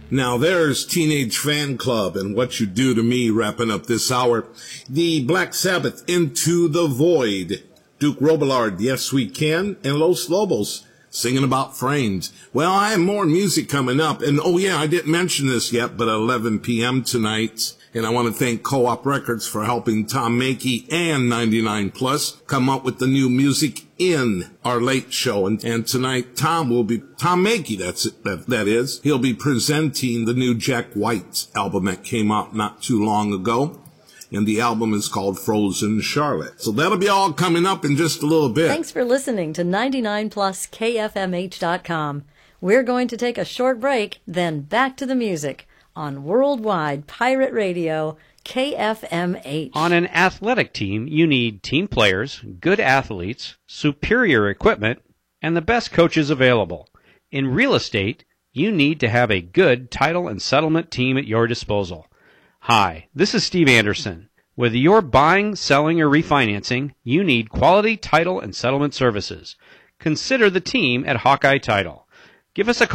Now there's Teenage Fan Club and What You Do to Me wrapping up this hour. The Black Sabbath, Into the Void. Duke Robillard, Yes We Can, and Los Lobos singing about frames. Well, I have more music coming up. And oh yeah, I didn't mention this yet, but at 11 p.m. tonight. And I want to thank Co-op Records for helping Tom Mackey and 99 Plus come up with the new music in our late show. And tonight, Tom Mackey, that is, he'll be presenting the new Jack White album that came out not too long ago. And the album is called Frozen Charlotte. So that'll be all coming up in just a little bit. Thanks for listening to 99pluskfmh.com. We're going to take a short break, then back to the music on Worldwide Pirate Radio, KFMH. On an athletic team, you need team players, good athletes, superior equipment, and the best coaches available. In real estate, you need to have a good title and settlement team at your disposal. Hi, this is Steve Anderson. Whether you're buying, selling, or refinancing, you need quality title and settlement services. Consider the team at Hawkeye Title. Give us a call.